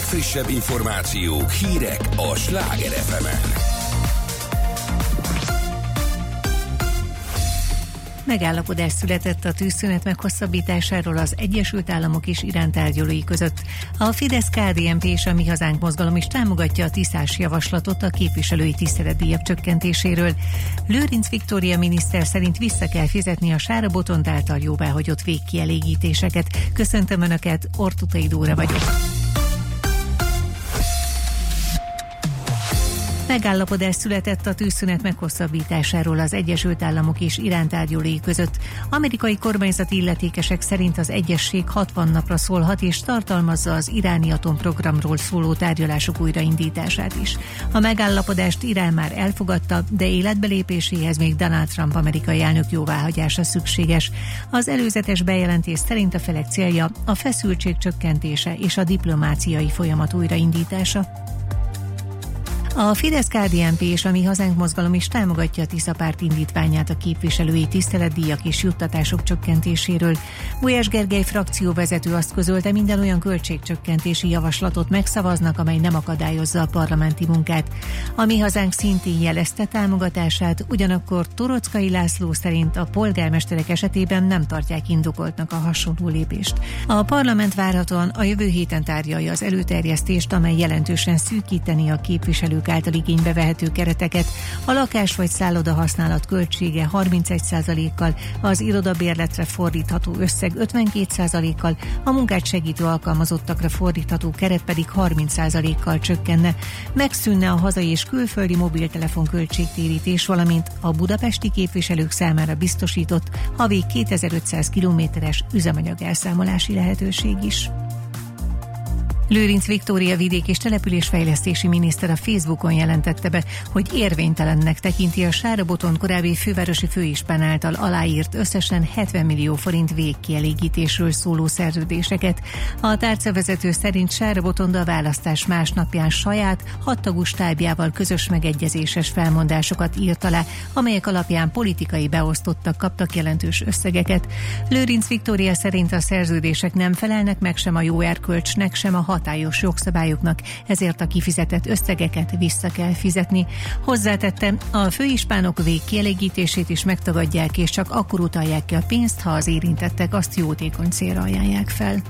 legfrissebb információk, hírek a Sláger FM-en. Megállapodás született a tűzszünet meghosszabbításáról az Egyesült Államok és Irán tárgyalói között. A Fidesz-KDNP és a Mi Hazánk mozgalom is támogatja a tisztás javaslatot a képviselői tiszteletdíjak csökkentéséről. Lőrinc Viktória miniszter szerint vissza kell fizetni a Sára Botond által jóváhagyott végkielégítéseket. Köszöntöm Önöket, Ortutai Dóra vagyok. Megállapodás született a tűzszünet meghosszabbításáról az Egyesült Államok és Irán tárgyalói között. Amerikai kormányzati illetékesek szerint az egyezség 60 napra szólhat és tartalmazza az iráni atomprogramról szóló tárgyalások újraindítását is. A megállapodást Irán már elfogadta, de életbelépéséhez még Donald Trump amerikai elnök jóváhagyása szükséges. Az előzetes bejelentés szerint a felek célja a feszültség csökkentése és a diplomáciai folyamat újraindítása. A Fidesz-KDNP és a Mi Hazánk mozgalom is támogatja a Tisza párt indítványát a képviselői tiszteletdíjak és juttatások csökkentéséről. Gulyás Gergely frakcióvezető azt közölte, minden olyan költségcsökkentési javaslatot megszavaznak, amely nem akadályozza a parlamenti munkát. A Mi Hazánk szintén jelezte támogatását, ugyanakkor Torockai László szerint a polgármesterek esetében nem tartják indokoltnak a hasonló lépést. A parlament várhatóan a jövő héten tárgyalja az előterjesztést, amely jelentősen szűkíteni a képviselők által igénybe vehető kereteket. A lakás vagy szálloda használat költsége 31%-kal, az irodabérletre fordítható összeg 52%-kal, a munkát segítő alkalmazottakra fordítható keret pedig 30%-kal csökkenne. Megszűnne a hazai és külföldi mobiltelefon költségtérítés, valamint a budapesti képviselők számára biztosított havi 2500 kilométeres üzemanyag elszámolási lehetőség is. Lőrinc Viktória vidék- és településfejlesztési miniszter a Facebookon jelentette be, hogy érvénytelennek tekinti a Sára Botond korábbi fővárosi főispán által aláírt összesen 70 millió forint végkielégítésről szóló szerződéseket. A tárcavezető szerint Sára Botond a választás másnapján saját, 6 tagú stábjával közös megegyezéses felmondásokat írt alá, amelyek alapján politikai beosztottak kaptak jelentős összegeket. Lőrinc Viktória szerint a szerződések nem felelnek meg sem a jó erkölcsnek, sem a hatályos jogszabályoknak, ezért a kifizetett összegeket vissza kell fizetni. Hozzátette, a főispánok végkielégítését is megtagadják, és csak akkor utalják ki a pénzt, ha az érintettek azt jótékony célra ajánlják fel.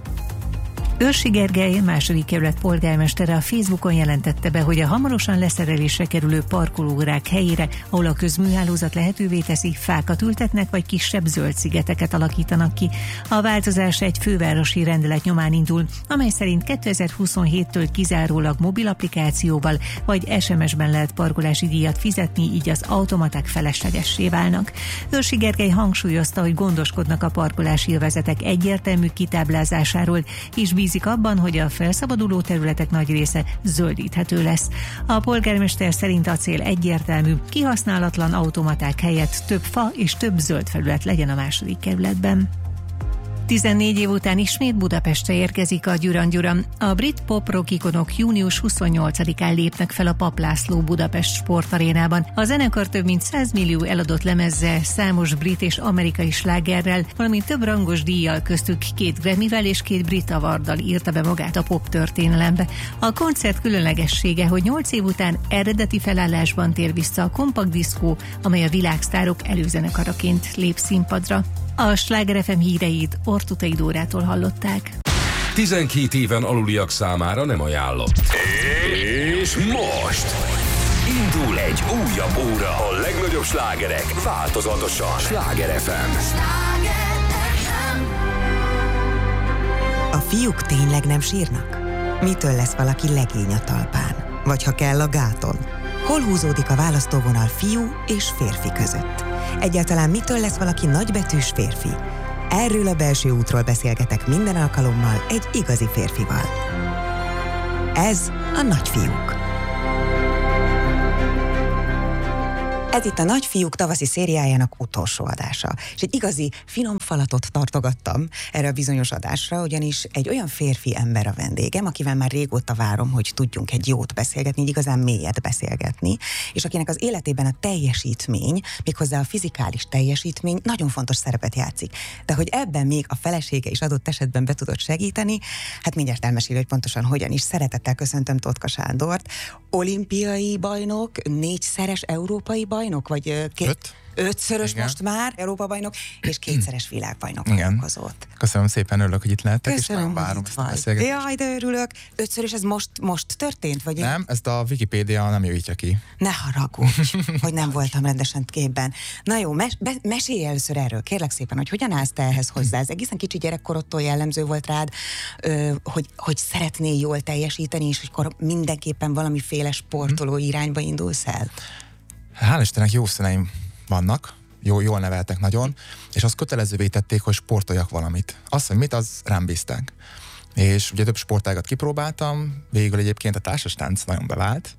Őrsi Gergely, második kerület polgármestere a Facebookon jelentette be, hogy a hamarosan leszerelésre kerülő parkolórák helyére, ahol a közműhálózat lehetővé teszi, fákat ültetnek, vagy kisebb zöld szigeteket alakítanak ki. A változás egy fővárosi rendelet nyomán indul, amely szerint 2027-től kizárólag mobil applikációval vagy SMS-ben lehet parkolási díjat fizetni, így az automaták feleslegessé válnak. Őrsi Gergely hangsúlyozta, hogy gondoskodnak a parkolási övezetek egyértelmű kitáblázásáról, és bízik abban, hogy a felszabaduló területek nagy része zöldíthető lesz. A polgármester szerint a cél egyértelmű, kihasználatlan automaták helyett több fa és több zöld felület legyen a második kerületben. 14 év után ismét Budapestre érkezik a Duran Duran. A brit pop-rock ikonok június 28-án lépnek fel a Papp László Budapest sportarénában. A zenekar több mint 100 millió eladott lemezzel, számos brit és amerikai slágerrel, valamint több rangos díjjal, köztük 2 Grammyvel és 2 Brit Awarddal írta be magát a pop történelembe. A koncert különlegessége, hogy 8 év után eredeti felállásban tér vissza a kompakt diszkó, amely a világsztárok előzenekaraként lép színpadra. A Sláger FM híreit Ortutai Dórától hallották. 12 éven aluliak számára nem ajánlott. És most indul egy újabb óra. A legnagyobb slágerek változatosan. Sláger FM. A fiúk tényleg nem sírnak? Mitől lesz valaki legény a talpán? Vagy ha kell, a gáton? Hol húzódik a választóvonal fiú és férfi között? Egyáltalán mitől lesz valaki nagybetűs férfi? Erről a belső útról beszélgetek minden alkalommal egy igazi férfival. Ez a Nagyfiúk. Ez itt a Nagyfiúk tavaszi szériájának utolsó adása, és egy igazi, finom útfalatot tartogattam erre a bizonyos adásra, ugyanis egy olyan férfi ember a vendégem, akivel már régóta várom, hogy tudjunk egy jót beszélgetni, így igazán mélyet beszélgetni, és akinek az életében a teljesítmény, méghozzá a fizikális teljesítmény nagyon fontos szerepet játszik. De hogy ebben még a felesége is adott esetben be tudott segíteni, hát mindjárt elmesél, hogy pontosan hogyan is. Szeretettel köszöntöm Totka Sándort, olimpiai bajnok, 4-szeres európai bajnok, vagy 5-szörös Igen. most már Európa-bajnok, és 2-szeres világbajnok hozott. Köszönöm szépen, örülök, hogy itt lehettek, és Köszönöm, nagyon várom hogy ezt itt a vagy. beszélgetést. Jaj, de örülök. 5-ször, és ez most történt? Vagy Nem, ezt a Wikipédia nem javítja ki. Ne haragudj, hogy nem voltam rendesen képben. Na jó, mesélj először erről, kérlek szépen, hogy hogyan állsz te ehhez hozzá. Ez egészen kicsi gyerekkorodtól jellemző volt rád, hogy szeretnél jól teljesíteni, és hogy mindenképpen valamiféle sportoló irányba indulsz el? Hál' Istennek jó szüleim vannak, jól neveltek nagyon, és azt kötelezővé tették, hogy sportoljak valamit. Azt, hogy mit, az rám bízták. És ugye több sportágat kipróbáltam, végül egyébként a társastánc nagyon bevált,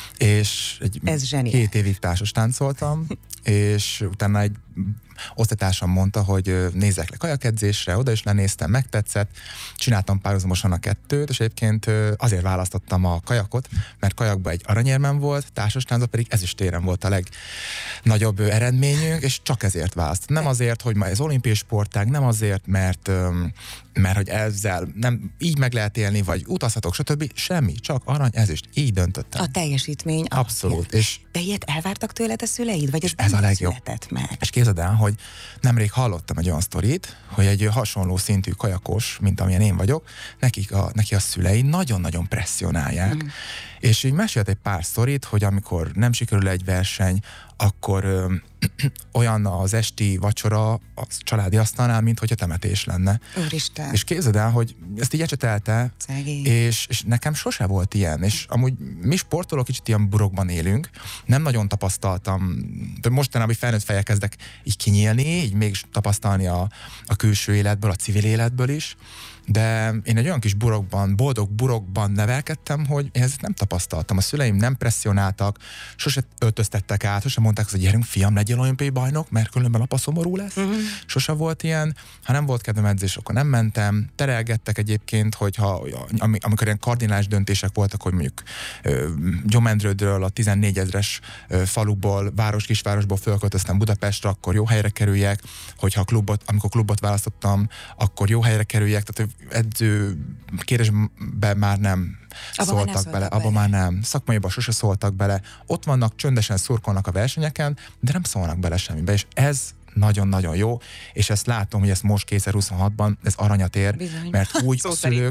és Ez zseniális. 2 évig társastáncoltam, és utána egy osztálytársam mondta, hogy nézzek le kajakedzésre, oda is lenéztem, megtetszett, csináltam párhuzamosan a 2-t, és egyébként azért választottam a kajakot, mert kajakban egy aranyérmem volt, társastáncban pedig ezüstérem volt a legnagyobb eredményünk, és csak ezért választottam. Nem azért, hogy ma ez olimpiai sportág, nem azért, mert hogy ezzel nem így meg lehet élni, vagy utazhatok, stb. Semmi, csak arany, ezüst. Így döntöttem. A teljesítmény. Abszolút. És de ilyet elvártak tőled a szüleid? Vagy ez a legjobb. Meg? És képzeld el, hogy nemrég hallottam egy olyan sztorit, hogy egy hasonló szintű kajakos, mint amilyen én vagyok, neki a szülei nagyon-nagyon presszionálják. És így mesélt egy pár sztorit, hogy amikor nem sikerül egy verseny, akkor olyan az esti vacsora a családi asztalnál, mint hogyha temetés lenne. Úristen. És képzeld el, hogy ezt így ecsetelte, és nekem sose volt ilyen, és amúgy mi sportolók kicsit ilyen burokban élünk, nem nagyon tapasztaltam, de mostanában felnőtt fejjel kezdek így kinyílni, így mégis tapasztalni a külső életből, a civil életből is, de én egy olyan kis boldog burokban nevelkedtem, hogy én ezt nem tapasztaltam. A szüleim nem presszionáltak, sose öltöztettek át, sose mondták, hogy gyerünk fiam, legyél olimpiai bajnok, mert különben apa szomorú lesz. Sose volt ilyen. Ha nem volt kedvem edzés, akkor nem mentem. Terelgettek egyébként, amikor ilyen kardinális döntések voltak, hogy mondjuk Gyomendrődről, a 14 000-es faluból, kisvárosból fölköltöztem Budapestre, akkor jó helyre kerüljek, amikor klubot választottam, akkor jó helyre kerüljek, tehát edző kérdésben már nem szóltak bele, abban már nem. Szakmaiban sose szóltak bele. Ott vannak, csöndesen szurkolnak a versenyeken, de nem szólnak bele semmibe, és ez nagyon-nagyon jó, és ezt látom, hogy ezt most 2026-ban ez aranyat ér, bizony. Mert úgy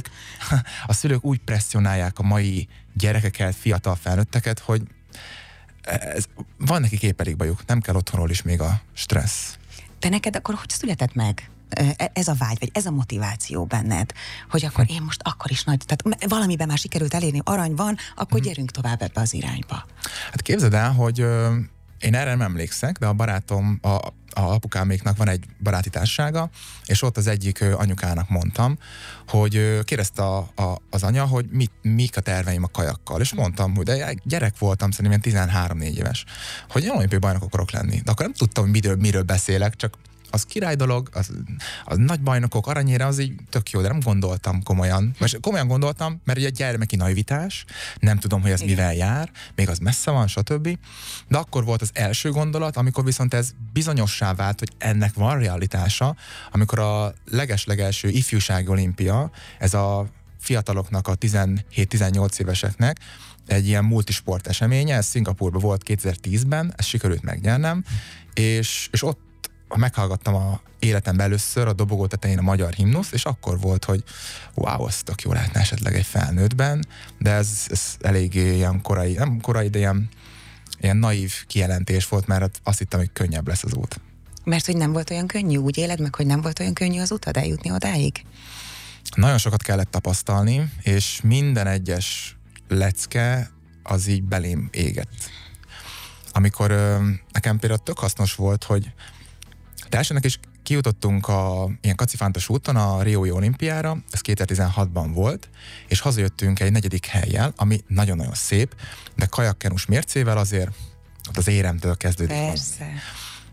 a szülők úgy presszionálják a mai gyerekeket, fiatal felnőtteket, hogy van nekik épp elég bajuk, nem kell otthonról is még a stressz. Te neked akkor hogy született meg ez a vágy, vagy ez a motiváció benned, hogy akkor én most akkor is tehát valamiben már sikerült elérni, arany van, akkor gyerünk tovább ebbe az irányba. Hát képzeld el, hogy én erre nem emlékszek, de a barátom, a apukáméknak van egy baráti társasága, és ott az egyik anyukának mondtam, hogy kérdezte az anya, hogy mik a terveim a kajakkal, és mondtam, hogy de gyerek voltam, szerintem 13-4 éves, hogy én olimpiai bajnok akarok lenni. De akkor nem tudtam, hogy miről beszélek, csak az király dolog, az nagy bajnokok aranyére, az így tök jó, de nem gondoltam komolyan. Most komolyan gondoltam, mert ugye gyermeki naivitás, nem tudom, hogy ez mivel jár, még az messze van, stb. De akkor volt az első gondolat, amikor viszont ez bizonyossá vált, hogy ennek van realitása, amikor a leges-legelső ifjúsági olimpia, ez a fiataloknak, a 17-18 éveseknek egy ilyen multisport eseménye, ez Szingapúrban volt 2010-ben, ezt sikerült megnyernem, és ott meghallgattam a életemben először a dobogó tetején a magyar himnusz, és akkor volt, hogy wow, az tök jó lehetne esetleg egy felnőttben, de ez eléggé ilyen nem korai, de ilyen naív kijelentés volt, mert azt hittem, hogy könnyebb lesz az út. Mert hogy nem volt olyan könnyű, úgy éled meg, hogy nem volt olyan könnyű az utad eljutni odáig? Nagyon sokat kellett tapasztalni, és minden egyes lecke az így belém égett. Amikor nekem például tök hasznos volt, hogy elsőnek is kijutottunk ilyen kacifántos úton a Riói olimpiára, ez 2016-ban volt, és hazajöttünk egy 4. hellyel, ami nagyon-nagyon szép, de kajakkenus mércével azért ott az éremtől kezdődik. Persze.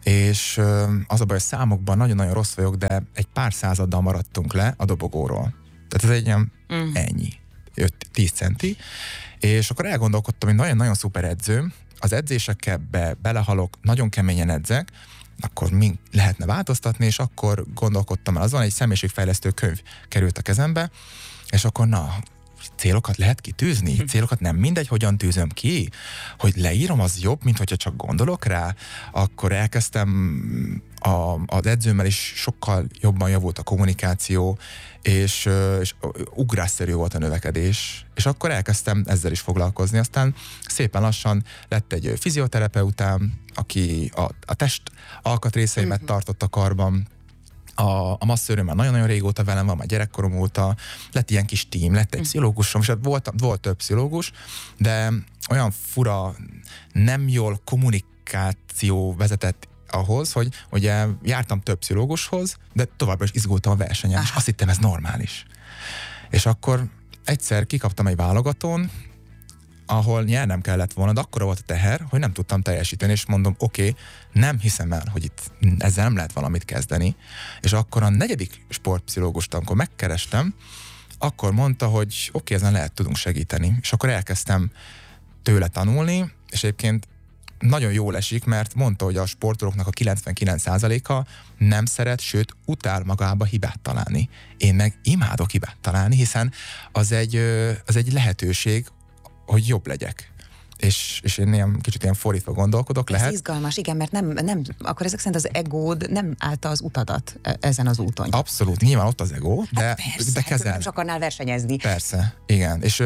és az a baj, a számokban nagyon-nagyon rossz vagyok, de egy pár századdal maradtunk le a dobogóról. Tehát ez egy ilyen ennyi, 10 centi, és akkor elgondolkodtam, hogy nagyon-nagyon szuper edző, az edzésekkel belehalok, nagyon keményen edzek, akkor mi lehetne változtatni, és akkor gondolkodtam el, azon egy személyiségfejlesztő könyv került a kezembe, és akkor célokat lehet kitűzni? Célokat nem mindegy, hogyan tűzöm ki? Hogy leírom, az jobb, mint hogyha csak gondolok rá? Akkor elkezdtem az edzőmmel is sokkal jobban javult a kommunikáció, és ugrásszerű volt a növekedés, és akkor elkezdtem ezzel is foglalkozni. Aztán szépen lassan lett egy fizioterapeutám, aki a test alkatrészeimet tartotta karban, a masszőröm már nagyon-nagyon régóta velem van, már gyerekkorom óta, lett ilyen kis tím, lett egy pszichológusom, és volt több pszichológus, de olyan fura, nem jól kommunikáció vezetett ahhoz, hogy ugye jártam több pszichológushoz, de továbbra is izgultam a versenyen, és azt hittem, ez normális. És akkor egyszer kikaptam egy válogatón, ahol nyernem kellett volna, de akkora volt a teher, hogy nem tudtam teljesíteni, és mondom, oké, nem hiszem el, hogy itt ezzel nem lehet valamit kezdeni. És akkor a 4. sportpszichológust, amikor megkerestem, akkor mondta, hogy oké, ezen tudunk segíteni. És akkor elkezdtem tőle tanulni, és egyébként nagyon jól esik, mert mondta, hogy a sportolóknak a 99%-a nem szeret, sőt, utál magába hibát találni. Én meg imádok hibát találni, hiszen az egy lehetőség, hogy jobb legyek. És én kicsit ilyen fordítva gondolkodok, lehet. Ez izgalmas, igen, mert nem, akkor ezek szerint az egód nem állta az utadat ezen az úton. Abszolút, nyilván ott az ego, de kezel. Nem is akarnál versenyezni. Persze, igen. És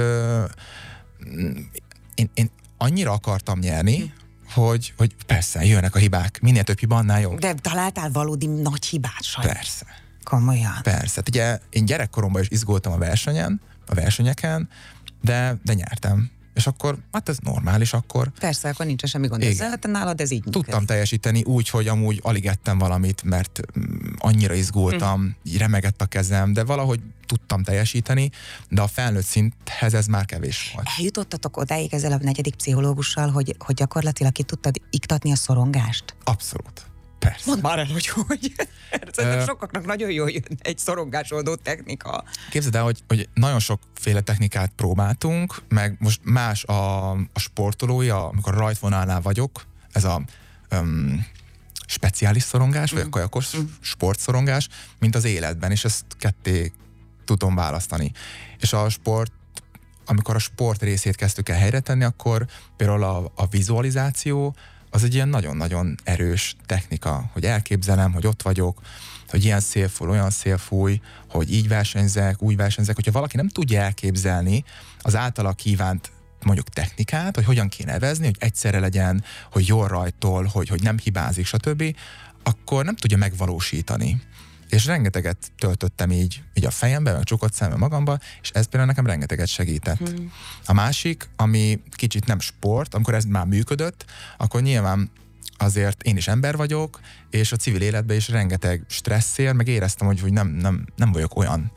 én annyira akartam nyerni, hogy persze, jönnek a hibák. Minél több hiba, annál jobb. De találtál valódi nagy hibát sajnos. Persze. Komolyan. Persze. Hát ugye én gyerekkoromban is izgultam a versenyeken, de nyertem. És akkor, hát ez normális akkor. Persze, akkor nincs semmi gond ezzel, hát nálad ez így működik. Tudtam teljesíteni úgy, hogy amúgy alig ettem valamit, mert annyira izgultam, remegett a kezem, de valahogy tudtam teljesíteni, de a felnőtt szinthez ez már kevés volt. Eljutottatok odáig ezzel a 4. pszichológussal, hogy gyakorlatilag ki tudtad iktatni a szorongást? Abszolút. Persze. Mondd már el, hogy szerintem sokaknak nagyon jól jön egy szorongásoldó technika. Képzeld el, hogy nagyon sokféle technikát próbáltunk, meg most más a sportolója, amikor rajtvonalnál vagyok, ez a speciális szorongás, vagy a kajakos sportszorongás, mint az életben, és ezt ketté tudom választani. És amikor a sport részét kezdtük el helyre tenni, akkor például a vizualizáció, az egy ilyen nagyon-nagyon erős technika, hogy elképzelem, hogy ott vagyok, hogy ilyen szél fúj, olyan szél fúj, hogy így versenyzek, úgy versenyzek. Hogyha valaki nem tudja elképzelni az általa kívánt mondjuk technikát, hogy hogyan kéne evezni, hogy egyszerre legyen, hogy jól rajtol, hogy nem hibázik, stb., akkor nem tudja megvalósítani. És rengeteget töltöttem így a fejembe, meg csukott szemben magamba, és ez például nekem rengeteget segített. A másik, ami kicsit nem sport, amikor ez már működött, akkor nyilván azért én is ember vagyok, és a civil életben is rengeteg stressz ér, meg éreztem, hogy nem vagyok olyan,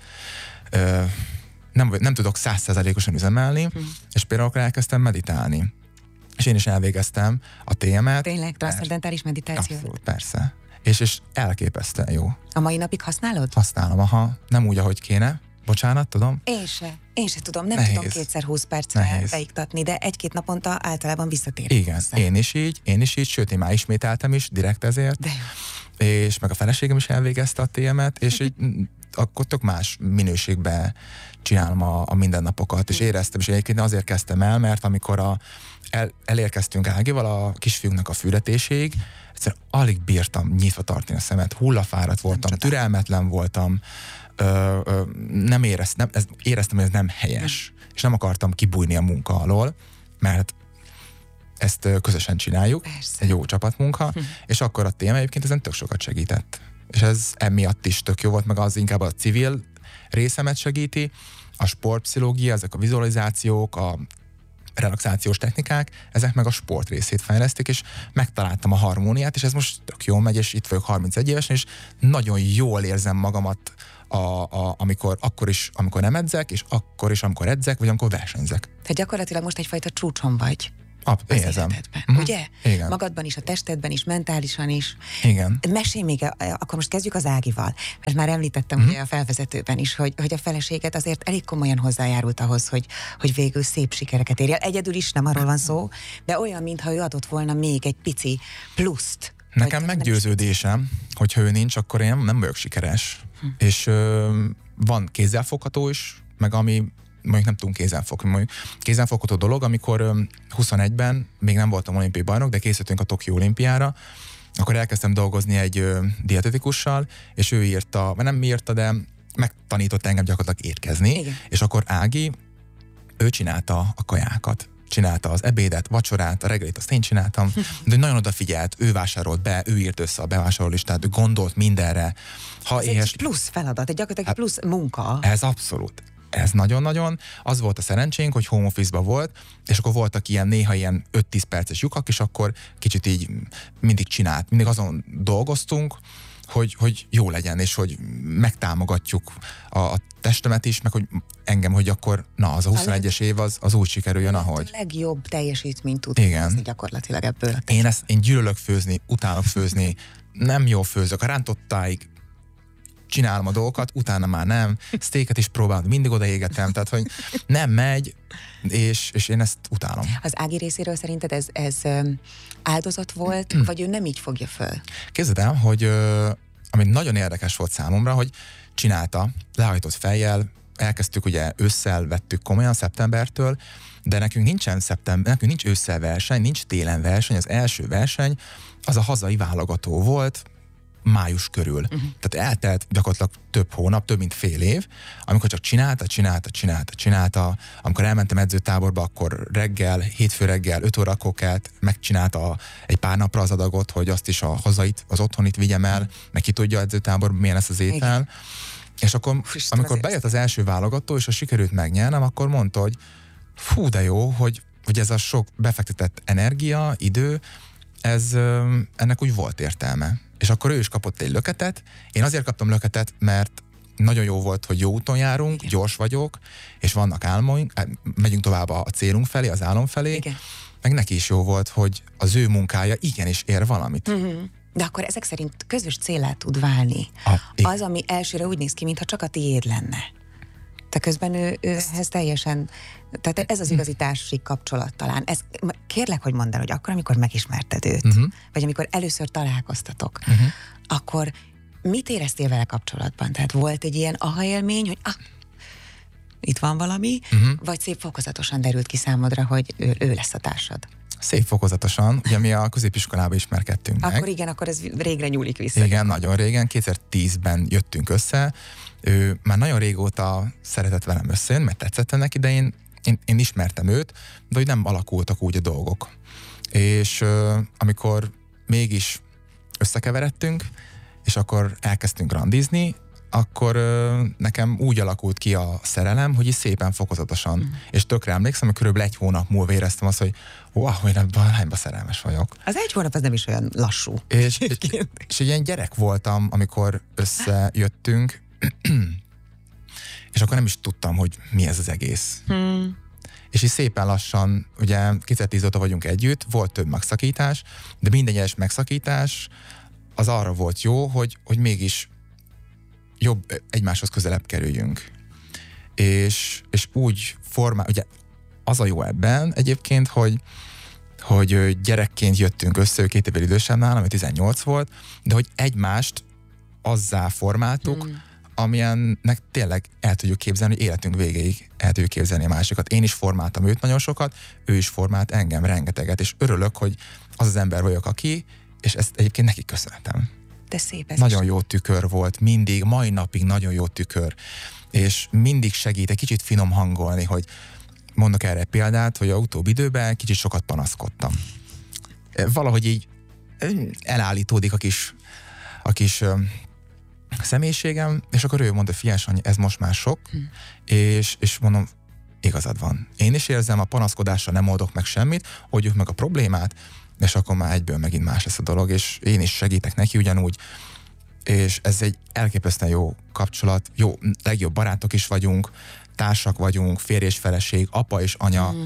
nem tudok 100%-osan üzemelni, és például akkor elkezdtem meditálni. És én is elvégeztem a TM-et. Tényleg, transzcendentális meditáció? Abszolút, persze. És elképesztően jó. A mai napig használod? Használom, aha. Nem úgy, ahogy kéne. Bocsánat, tudom. Én se tudom. Nem Nehéz. tudom 2x20 percre beiktatni, de 1-2 naponta általában visszatérek. Igen, hozzá. én is így, sőt, én már ismételtem is, direkt ezért. De jó. És meg a feleségem is elvégezte a TM-et, és így akkor tök más minőségben csinálom a mindennapokat, és éreztem, és egyébként azért kezdtem el, mert amikor elérkeztünk Ágival a kisfiúnknak a születéséig, egyszerűen alig bírtam nyitva tartani a szemet, hullafáradt voltam, türelmetlen voltam, éreztem, hogy ez nem helyes, és nem akartam kibújni a munka alól, mert ezt közösen csináljuk, persze. Egy jó csapatmunka, és akkor a téma egyébként ezen tök sokat segített. És ez emiatt is tök jó volt, meg az inkább a civil részemet segíti, a sportpszichológia, ezek a vizualizációk, a relaxációs technikák, ezek meg a sport részét fejlesztik, és megtaláltam a harmóniát, és ez most tök jól megy, és itt vagyok 31 évesen, és nagyon jól érzem magamat akkor is, amikor nem edzek, és akkor is, amikor edzek, vagy amikor versenyzek. Tehát gyakorlatilag most egyfajta csúcson vagy. az érzem. életedben, ugye? Igen. Magadban is, a testedben is, mentálisan is. Igen. Mesélj még, akkor most kezdjük az Ágival, mert már említettem ugye a felvezetőben is, hogy a feleséget azért elég komolyan hozzájárult ahhoz, hogy végül szép sikereket érj el. Egyedül is nem arról van szó, de olyan, mintha ő adott volna még egy pici pluszt. Nekem meggyőződésem, hogyha ő nincs, akkor én nem vagyok sikeres. És van kézzelfogható is, meg ami mondjuk nem tudunk kézzelfogni. Kézzelfogható dolog, amikor 21-ben még nem voltam olimpiai bajnok, de készültünk a Tokió olimpiára, akkor elkezdtem dolgozni egy dietetikussal, és ő írta, vagy nem írta, de megtanított engem gyakorlatilag étkezni, Igen. és akkor Ági, ő csinálta a kajákat. Csinálta az ebédet, vacsorát, a reggelit azt én csináltam, de nagyon odafigyelt, ő vásárolt be, ő írt össze a bevásárlólistát, ő gondolt mindenre. Ez egy plusz feladat, egy gyakorlatilag plusz munka. Ez abszolút. Ez nagyon-nagyon. Az volt a szerencsénk, hogy home office-ba volt, és akkor voltak néha ilyen 5-10 perces lyukak, és akkor kicsit így mindig azon dolgoztunk, hogy jó legyen, és hogy megtámogatjuk a testemet is, meg hogy engem, hogy akkor az a 21-es év az úgy sikerüljön, ahogy. A legjobb teljesítményt tud hozni gyakorlatilag ebből. Én gyűlölök főzni, utálok főzni, nem jól főzök, a rántottáig csinálom a dolgokat, utána már nem, sztéket is próbálom, mindig odaégetem, tehát hogy nem megy, és én ezt utálom. Az Ági részéről szerinted ez áldozat volt, vagy ő nem így fogja föl? Képzeld el, hogy ami nagyon érdekes volt számomra, hogy csinálta, lehajtott fejjel, elkezdtük ugye ősszel, vettük komolyan szeptembertől, de nekünk nincs ősszel verseny, nincs télen verseny, az első verseny az a hazai válogató volt, május körül. Tehát eltelt gyakorlatilag több hónap, több mint fél év, amikor csak csinálta. Amikor elmentem edzőtáborba, akkor hétfő reggel 5 órakor kelt, megcsinálta egy pár napra az adagot, hogy azt is a hazait, az otthonit vigyem el, meg ki tudja edzőtáborban, milyen lesz az étel. Igen. És akkor, amikor bejött az első válogató, és a sikerült megnyernem, akkor mondta, hogy fú, de jó, hogy ez a sok befektetett energia, idő, ennek úgy volt értelme. És akkor ő is kapott egy löketet. Én azért kaptam löketet, mert nagyon jó volt, hogy jó úton járunk, igen, gyors vagyok, és vannak álmaink, megyünk tovább a célunk felé, az álom felé, igen, meg neki is jó volt, hogy az ő munkája igenis ér valamit. De akkor ezek szerint közös céllá tud válni. Az, ami elsőre úgy néz ki, mintha csak a tiéd lenne. De közben ő ehhez teljesen, tehát ez az igazi társi kapcsolat talán. Kérlek, hogy mondd el, hogy akkor, amikor megismerted őt, vagy amikor először találkoztatok, akkor mit éreztél vele kapcsolatban? Tehát volt egy ilyen aha élmény, hogy itt van valami, vagy szép fokozatosan derült ki számodra, hogy ő lesz a társad? Szép fokozatosan, ugye mi a középiskolában ismerkedtünk meg. Akkor igen, akkor ez régre nyúlik vissza. Igen, nagyon régen, 2010-ben jöttünk össze. Ő már nagyon régóta szeretett velem összejönni, mert tetszett neki, de én ismertem őt, de hogy nem alakultak úgy a dolgok. És amikor mégis összekeveredtünk, és akkor elkezdtünk randizni, akkor nekem úgy alakult ki a szerelem, hogy is szépen fokozatosan. És tökre emlékszem, hogy körülbelül 1 hónap múlva éreztem azt, hogy én ebben a lányban szerelmes vagyok. Az 1 hónap az nem is olyan lassú. És ilyen gyerek voltam, amikor összejöttünk, és akkor nem is tudtam, hogy mi ez az egész. És így szépen lassan, ugye 2010 óta vagyunk együtt, volt több megszakítás, de minden egyes megszakítás az arra volt jó, hogy mégis jobb egymáshoz közelebb kerüljünk. És úgy ugye az a jó ebben egyébként, hogy gyerekként jöttünk össze, ő 2 évvel idősebb nálam, ő 18 volt, de hogy egymást azzá formáltuk, amilyennek tényleg el tudjuk képzelni, hogy életünk végéig el tudjuk képzelni a másikat. Én is formáltam őt nagyon sokat, ő is formált engem rengeteget, és örülök, hogy az ember vagyok, aki, és ezt egyébként neki köszönhetem. De szép ez nagyon is. Jó tükör volt, mindig, mai napig nagyon jó tükör, és mindig segít egy kicsit finom hangolni, hogy mondok erre egy példát, hogy a utóbbi időben kicsit sokat panaszkodtam. Valahogy így elállítódik a kis személyiségem, és akkor ő mondta, figyelj Sanyi, ez most már sok, és mondom, igazad van. Én is érzem, a panaszkodással nem oldok meg semmit, oldjuk meg a problémát, és akkor már egyből megint más lesz a dolog, és én is segítek neki ugyanúgy, és ez egy elképesztően jó kapcsolat, legjobb barátok is vagyunk, társak vagyunk, férj és feleség, apa és anya,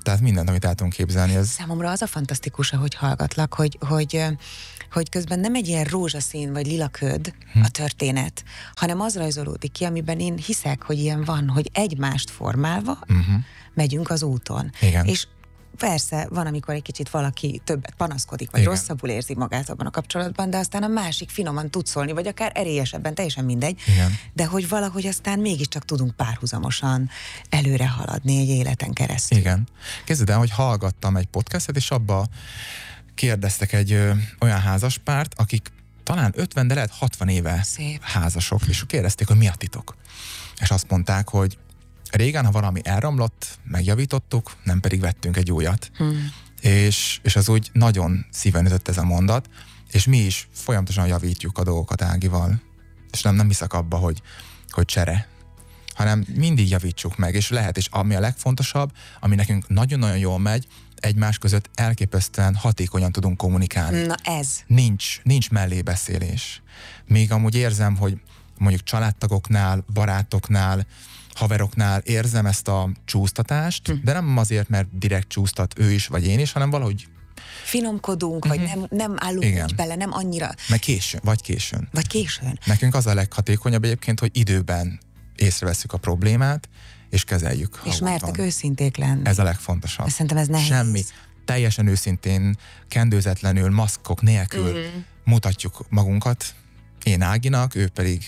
Tehát mindent, amit el tudunk képzelni. Ez... Számomra az a fantasztikus, ahogy hallgatlak, hogy közben nem egy ilyen rózsaszín vagy lila köd a történet, hanem az rajzolódik ki, amiben én hiszek, hogy ilyen van, hogy egymást formálva megyünk az úton. Igen. És persze, van, amikor egy kicsit valaki többet panaszkodik, vagy rosszabbul érzi magát abban a kapcsolatban, de aztán a másik finoman tud szólni, vagy akár erélyesebben, teljesen mindegy. Igen. De hogy valahogy aztán mégiscsak tudunk párhuzamosan előre haladni egy életen keresztül. Igen. Képzeld el, hogy hallgattam egy podcastet, és abba kérdeztek egy olyan házaspárt, akik talán 50, de lehet 60 éve Szép. házasok, és kérdezték, hogy mi a titok. És azt mondták, hogy régen, ha valami elromlott, megjavítottuk, nem pedig vettünk egy újat. És az úgy nagyon szíven ütött ez a mondat, és mi is folyamatosan javítjuk a dolgokat Ágival. És nem hiszek abba, hogy csere, hanem mindig javítsuk meg, és lehet, és ami a legfontosabb, ami nekünk nagyon-nagyon jól megy, egymás között elképesztően hatékonyan tudunk kommunikálni. Na ez. Nincs mellébeszélés. Még amúgy érzem, hogy mondjuk családtagoknál, barátoknál, haveroknál érzem ezt a csúsztatást, de nem azért, mert direkt csúsztat ő is, vagy én is, hanem valahogy finomkodunk, vagy nem állunk úgy bele, nem annyira. Meg későn. Vagy későn. Nekünk az a leghatékonyabb egyébként, hogy időben észrevesszük a problémát, és kezeljük. És mertek őszinték lenni. Ez a legfontosabb. Szerintem ez nehéz. Semmi. Teljesen őszintén, kendőzetlenül, maszkok nélkül mutatjuk magunkat. Én Áginak, ő pedig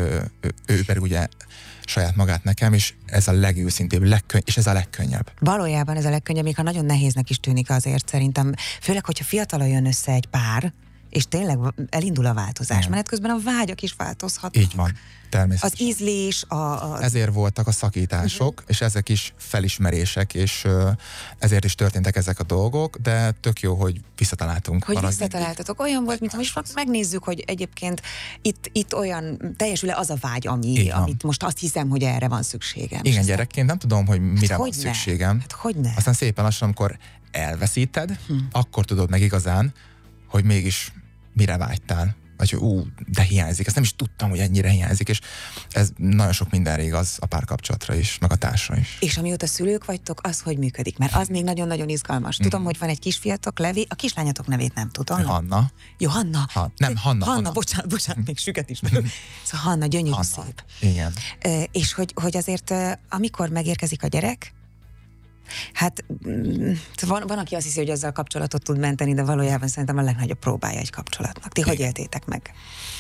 ugye saját magát nekem, és ez a legőszintébb, és ez a legkönnyebb. Valójában ez a legkönnyebb, még ha nagyon nehéznek is tűnik azért szerintem, főleg, hogyha fiatalon jön össze egy pár, és tényleg elindul a változás, menet közben a vágyak is változhatnak. Így van, természetesen. Az ízlés, Ezért voltak a szakítások, és ezek is felismerések, és ezért is történtek ezek a dolgok, de tök jó, hogy visszataláltunk. Hogy visszataláltatok. Olyan volt, mintha most megnézzük, hogy egyébként itt olyan teljesül-e az a vágy, amit most azt hiszem, hogy erre van szükségem. Igen, gyerekként nem tudom, hogy mire van szükségem. Hát hogyne? Aztán szépen lassan, amikor elveszíted, akkor tudod meg igazán, hogy mégis mire vágytál. Vagy hogy de hiányzik. Ezt nem is tudtam, hogy ennyire hiányzik, és ez nagyon sok mindenre igaz a párkapcsolatra is, meg a társra is. És amióta szülők vagytok, az hogy működik? Mert az még nagyon-nagyon izgalmas. Tudom, hogy van egy kisfiatok, Levi, a kislányatok nevét nem tudom. Hanna. Jó, Hanna. Hanna. Bocsánat, még süket is vagyok. Szóval Hanna, gyönyörű, szép. Igen. És hogy azért, amikor megérkezik a gyerek, hát van, aki azt hiszi, hogy azzal kapcsolatot tud menteni, de valójában szerintem a legnagyobb próbája egy kapcsolatnak. Ti hogy éltétek meg?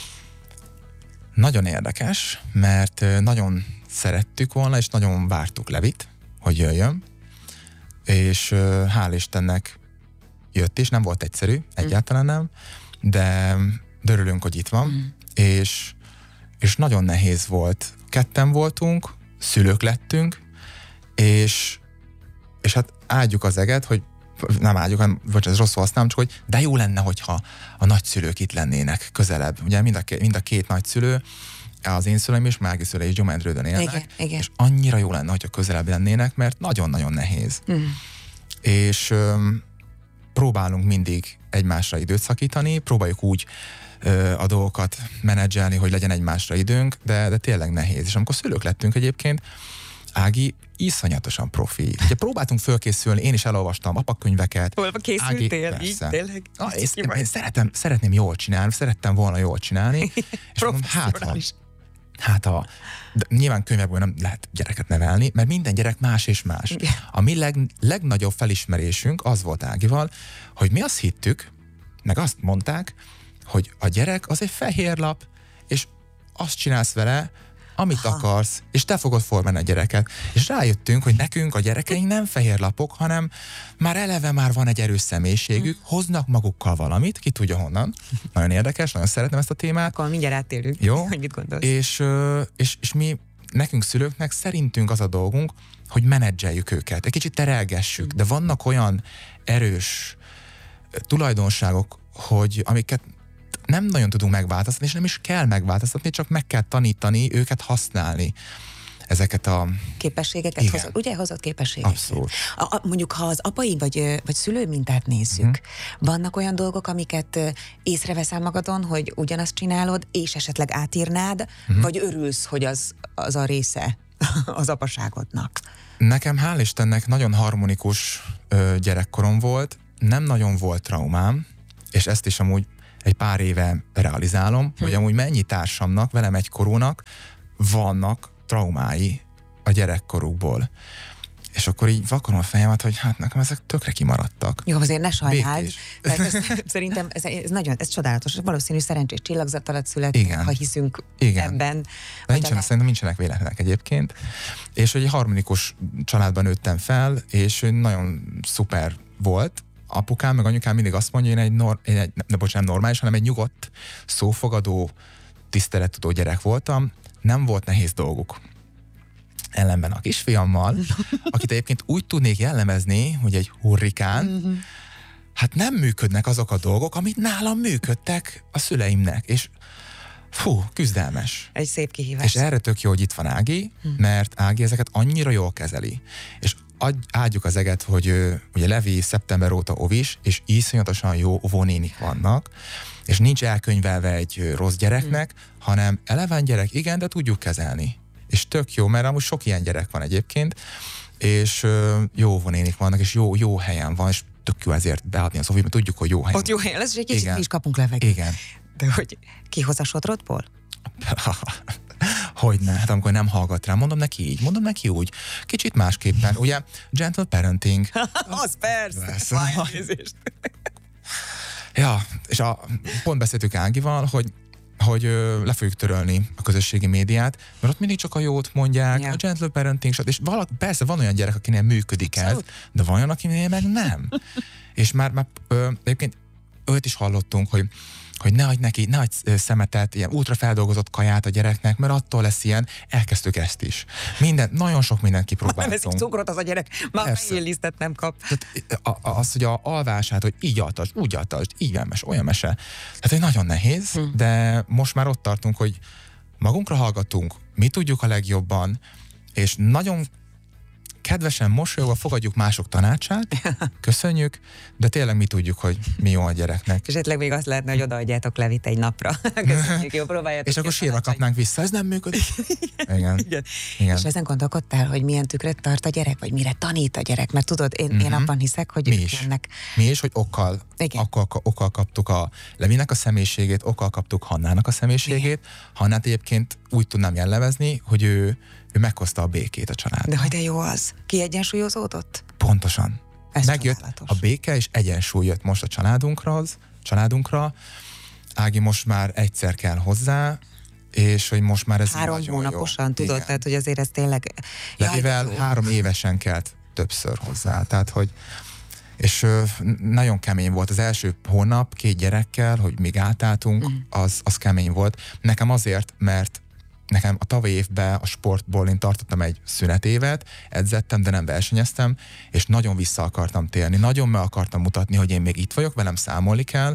Nagyon érdekes, mert nagyon szerettük volna, és nagyon vártuk Levit, hogy jöjjön, és hál' Istennek jött is, nem volt egyszerű, egyáltalán nem, de örülünk, hogy itt van, és nagyon nehéz volt. Ketten voltunk, szülők lettünk, és hát áldjuk az eget, hogy nem áldjuk, hanem, vagy ez rosszul használom, csak hogy de jó lenne, hogyha a nagyszülők itt lennének közelebb. Ugye mind a két nagyszülő, az én szüleim is, Mági szülei is Gyomendrődön élnek, igen. És annyira jó lenne, hogyha közelebb lennének, mert nagyon-nagyon nehéz. És próbálunk mindig egymásra időt szakítani, próbáljuk úgy a dolgokat menedzselni, hogy legyen egymásra időnk, de tényleg nehéz. És amikor szülők lettünk egyébként, Ági iszonyatosan profi. Ugye próbáltunk fölkészülni, én is elolvastam apakönyveket. Hol készültél? Ági, így, tényleg? Én szeretném jól csinálni, szerettem volna jól csinálni. És mondom, de nyilván könyvekből nem lehet gyereket nevelni, mert minden gyerek más és más. Igen. A mi legnagyobb felismerésünk az volt Ágival, hogy mi azt hittük, meg azt mondták, hogy a gyerek az egy fehér lap, és azt csinálsz vele, amit akarsz, és te fogod formálni a gyereket. És rájöttünk, hogy nekünk a gyerekeink nem fehér lapok, hanem már eleve van egy erős személyiségük, hoznak magukkal valamit, ki tudja honnan. Nagyon érdekes, nagyon szeretem ezt a témát. Akkor mindjárt áttérünk, jó? hogy mit gondolsz. És mi, nekünk szülőknek szerintünk az a dolgunk, hogy menedzseljük őket, egy kicsit terelgessük, de vannak olyan erős tulajdonságok, amiket nem nagyon tudunk megváltoztatni, és nem is kell megváltoztatni, csak meg kell tanítani őket használni. Ezeket a... képességeket hozott képességeket. Abszolút. Mondjuk, ha az apai vagy szülő mintát nézzük, vannak olyan dolgok, amiket észreveszel magadon, hogy ugyanazt csinálod, és esetleg átírnád, vagy örülsz, hogy az a része az apaságodnak? Nekem hál' Istennek nagyon harmonikus gyerekkorom volt, nem nagyon volt traumám, és ezt is amúgy egy pár éve realizálom, hogy amúgy mennyi társamnak, velem egykorúnak vannak traumái a gyerekkorukból. És akkor így vakarom a fejemet, hogy hát nekem ezek tökre kimaradtak. Jó, azért ne sajnáld. Szerintem ez csodálatos. Valószínű szerencsés csillagzat alatt születünk, ha hiszünk ebben. Szerintem nincsenek véletlenek egyébként. És hogy egy harmonikus családban nőttem fel, és nagyon szuper volt. Apukám meg anyukám mindig azt mondja, hogy én nem normális, hanem egy nyugodt, szófogadó, tisztelettudó gyerek voltam. Nem volt nehéz dolguk. Ellenben a kisfiammal, akit egyébként úgy tudnék jellemezni, hogy egy hurrikán, hát nem működnek azok a dolgok, amit nálam működtek a szüleimnek, és küzdelmes. Egy szép kihívás. És erre tök jó, hogy itt van Ági, mert Ági ezeket annyira jól kezeli. És áldjuk az eget, hogy ugye Levi szeptember óta ovis, és iszonyatosan jó óvónénik vannak, és nincs elkönyvelve egy rossz gyereknek, hanem eleven gyerek, igen, de tudjuk kezelni. És tök jó, mert amúgy sok ilyen gyerek van egyébként, és jó óvónénik vannak, és jó helyen van, és tök jó ezért beadni az óvét, mert tudjuk, hogy jó helyen. Ott jó helyen lesz, és egy kicsit is kapunk levegőt. Igen. De hogy kihoz a sodrodból? Hogyne, hát amikor nem hallgat rá, mondom neki így, mondom neki úgy, kicsit másképpen, ugye, gentle parenting. Az persze. Ja, és pont beszéltük Ágival, hogy le fogjuk törölni a közösségi médiát, mert ott mindig csak a jót mondják, a gentle parenting, és persze van olyan gyerek, akinél működik ez, de van olyan, akinél meg nem. És már egyébként őt is hallottunk, hogy ne adj neki, ne adj szemetet, ilyen ultrafeldolgozott kaját a gyereknek, mert attól lesz ilyen, elkezdtük ezt is. Nagyon sok mindent kipróbáltunk. Nem eszik cukrot az a gyerek, már fél lisztet nem kap. Az, hogy a alvását, hogy így altasd, úgy altasd, így olyan mese. Tehát, hogy nagyon nehéz, de most már ott tartunk, hogy magunkra hallgatunk, mi tudjuk a legjobban, és nagyon kedvesen, mosolyogva fogadjuk mások tanácsát, köszönjük, de tényleg mi tudjuk, hogy mi jó a gyereknek. És esetleg még azt lehetne, hogy odaadjátok Levit egy napra. Köszönjük, jó, próbáljátok. És akkor sírva kapnánk vissza, ez nem működik. Igen. És ezen gondolkodtál, hogy milyen tükröt tart a gyerek, vagy mire tanít a gyerek? Mert tudod, én abban hiszek, hogy Mi is, hogy okkal kaptuk a Levinek a személyiségét, okkal kaptuk Hannának a személyiségét. Hannát egyébként úgy tudnám jellemezni, hogy ő meghozta a békét a családba. De hogy de jó az. Kiegyensúlyozódott? Pontosan. Ez megjött csodálatos. A béke, és egyensúly jött most a családunkra. Ági most már egyszer kell hozzá, és hogy most már ez 3 hónaposan, jó. Tudod, tehát hogy azért ez tényleg... Levivel 3 évesen kelt többször hozzá, tehát hogy és nagyon kemény volt az első hónap 2 gyerekkel, hogy még átálltunk, az kemény volt. Nekem azért, mert nekem a tavalyi évben a sportból én tartottam egy szünetévet, edzettem, de nem versenyeztem, és nagyon vissza akartam térni, nagyon meg akartam mutatni, hogy én még itt vagyok, velem számolni kell.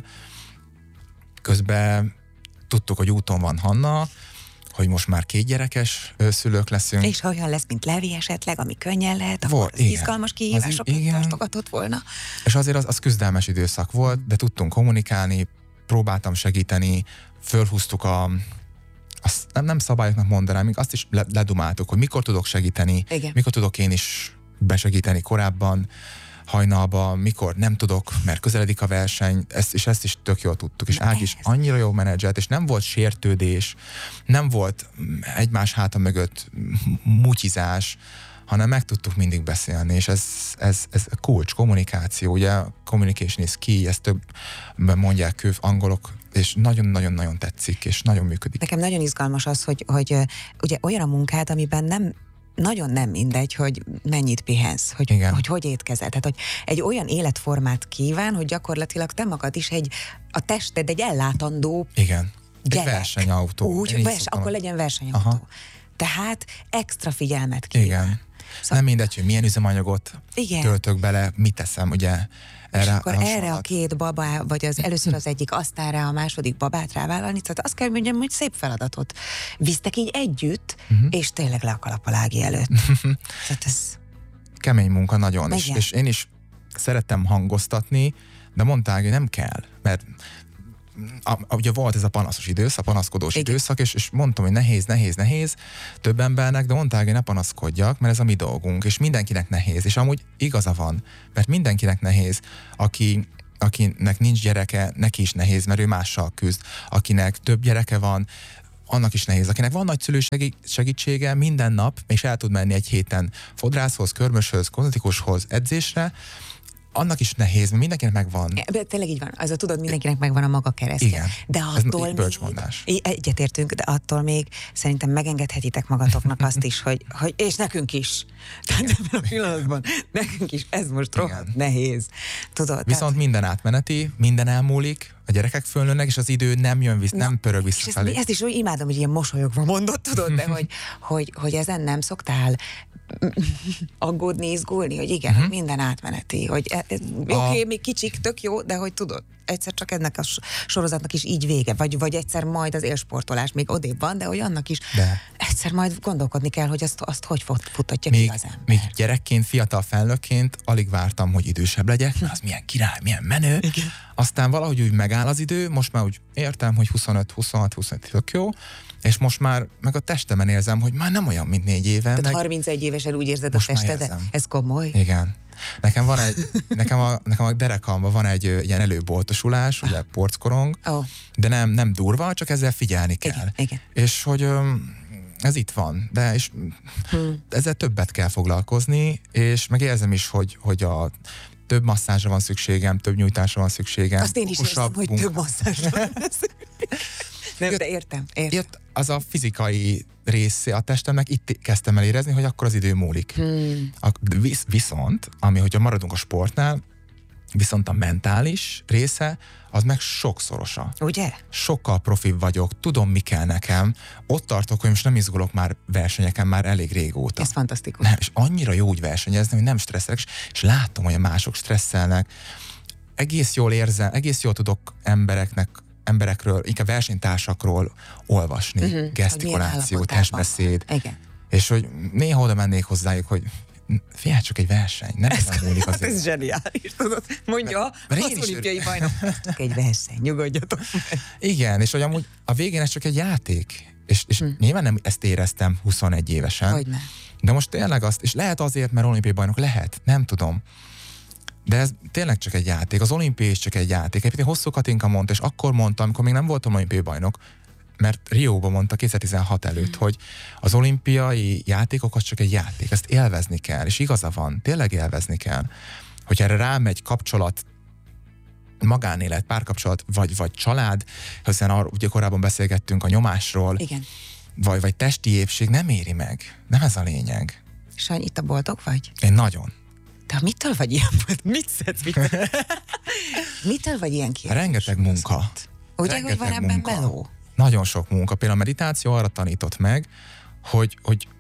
Közben tudtuk, hogy úton van Hanna, hogy most már 2 gyerekes szülők leszünk. És ha olyan lesz, mint Levi esetleg, ami könnyen lehet, akkor az izgalmas kihívásokat tartogatott volna. És azért az küzdelmes időszak volt, de tudtunk kommunikálni, próbáltam segíteni, fölhúztuk azt nem szabályoknak mondanám, még azt is ledumáltuk, hogy mikor tudok segíteni, mikor tudok én is besegíteni korábban, hajnalban, mikor nem tudok, mert közeledik a verseny, ezt is tök jól tudtuk, és Ági is annyira jó menedzselt, és nem volt sértődés, nem volt egymás háta mögött mutyizás, hanem meg tudtuk mindig beszélni, és ez kulcs, kommunikáció, ugye communication is key, ezt többen mondják angolok, és nagyon-nagyon-nagyon tetszik, és nagyon működik. Nekem nagyon izgalmas az, hogy ugye olyan a munkád, amiben nagyon nem mindegy, hogy mennyit pihensz, hogy étkezel. Tehát, hogy egy olyan életformát kíván, hogy gyakorlatilag te magad is a tested egy ellátandó gyerek. Egy versenyautó. Akkor legyen versenyautó. Aha. Tehát extra figyelmet kíván. Igen. Szóval... Nem mindegy, hogy milyen üzemanyagot töltök bele, mit teszem, ugye. És akkor erre a 2 babá, vagy először az egyik, aztán rá a második babát rávállalni, tehát azt kell mondjam, hogy szép feladatot visztek így együtt, és tényleg le a kalap a Ági előtt. Tehát ez... Kemény munka nagyon, és én is szerettem hangoztatni, de mondták, hogy nem kell, mert ugye volt ez a panaszos időszak, panaszkodós időszak, és mondtam, hogy nehéz több embernek, de mondták, hogy ne panaszkodjak, mert ez a mi dolgunk, és mindenkinek nehéz, és amúgy igaza van, mert mindenkinek nehéz, akinek nincs gyereke, neki is nehéz, mert ő mással küzd, akinek több gyereke van, annak is nehéz. Akinek van nagyszülő segítsége minden nap, és el tud menni egy héten fodrászhoz, körmöshöz, kozmetikushoz, edzésre, annak is nehéz, mert mindenkinek megvan. De tényleg így van. Az tudod, mindenkinek megvan a maga keresztje. Igen. De attól még, egyetértünk, de attól még szerintem megengedhetitek magatoknak azt is, hogy és nekünk is. Tehát ebben a pillanatban nekünk is ez most rohadt nehéz. Tudod? Viszont minden átmeneti, minden elmúlik, a gyerekek fölnőnek, és az idő nem jön vissza, nem pörög visszafelé. Ezt is úgy imádom, hogy ilyen mosolyogva mondod, tudod, de hogy ezen nem szoktál aggódni, izgulni, hogy igen, minden átmeneti, hogy oké, még kicsik, tök jó, de hogy tudod, egyszer csak ennek a sorozatnak is így vége, vagy egyszer majd az élsportolás még odébb van, de hogy annak is egyszer majd gondolkodni kell, hogy azt hogy futatja ki az ember. Még gyerekként, fiatal felnőttként alig vártam, hogy idősebb legyek, az milyen király, milyen menő. Igen. Aztán valahogy úgy megáll az idő, most már úgy értem, hogy 25 tök jó, és most már meg a testemen érzem, hogy már nem olyan, mint 4 éve. Tehát 31 évesen úgy érzed a testedet? Ez komoly? Igen. Nekem van nekem a derekamban van egy ilyen előboltosulás, ugye porckorong, de nem durva, csak ezzel figyelni kell. Igen. És hogy ez itt van, de és ezzel többet kell foglalkozni, és meg érzem is, hogy a több masszázsra van szükségem, több nyújtásra van szükségem. Azt én is érzem, hogy több masszázsra van szükségem. Nem, de értem. Jött az a fizikai része a testemnek, itt kezdtem el érezni, hogy akkor az idő múlik. Viszont, hogyha maradunk a sportnál, viszont a mentális része, az meg sokszorosa. Ugye? Sokkal profibb vagyok, tudom, mi kell nekem. Ott tartok, hogy most nem izgulok már versenyeken már elég régóta. Ez fantasztikus. Nem, és annyira jó úgy versenyezni, hogy nem stresszelek, és látom, hogy a mások stresszelnek. Egész jól érzem, egész jól tudok emberekről, inkább versenytársakról olvasni, gesztikuláció, testbeszéd. Igen. És hogy néha oda mennék hozzájuk, hogy figyelj, csak egy verseny, nem múlik azért. Ez zseniális, tudod? Mondja, az olimpiai bajnok. Csak egy verseny, nyugodjatok. Igen, és hogy amúgy a végén ez csak egy játék. És nyilván nem ezt éreztem 21 évesen. Hogyne. De most tényleg azt, és lehet azért, mert olimpiai bajnok lehet, nem tudom. De ez tényleg csak egy játék. Az olimpia is csak egy játék. Egyébként Hosszú Katinka mondta, és akkor mondta, amikor még nem voltam olimpiai bajnok, mert Rióban mondta 2016 előtt, hogy az olimpiai játékok az csak egy játék. Ezt élvezni kell, és igaza van, tényleg élvezni kell. Hogyha erre rámegy kapcsolat, magánélet, párkapcsolat, vagy család, hiszen ugye korábban beszélgettünk a nyomásról, igen. Vagy testi épség, nem éri meg. Nem ez a lényeg. Sanyi, itt a boldog vagy? Én nagyon. Te mitől vagy ilyen? Mit szedsz? Mitől vagy ilyen kérdés? Rengeteg munka. Ugye, hogy van ebben meló? Nagyon sok munka. Például a meditáció arra tanított meg, hogy